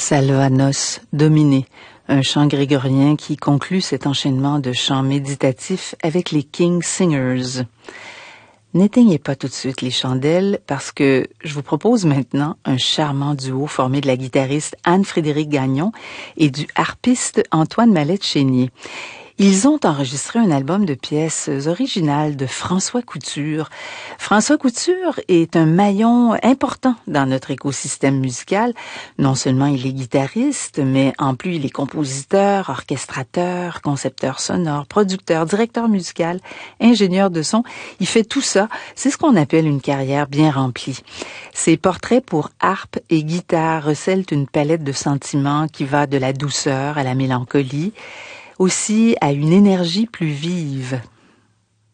Salvanos, Dominé, un chant grégorien qui conclut cet enchaînement de chants méditatifs avec les King Singers. N'éteignez pas tout de suite les chandelles parce que je vous propose maintenant un charmant duo formé de la guitariste Anne-Frédérique Gagnon et du harpiste Antoine Mallette-Chénier. Ils ont enregistré un album de pièces originales de François Couture. François Couture est un maillon important dans notre écosystème musical. Non seulement il est guitariste, mais en plus il est compositeur, orchestrateur, concepteur sonore, producteur, directeur musical, ingénieur de son. Il fait tout ça. C'est ce qu'on appelle une carrière bien remplie. Ses portraits pour harpe et guitare recèlent une palette de sentiments qui va de la douceur à la mélancolie, aussi à une énergie plus vive.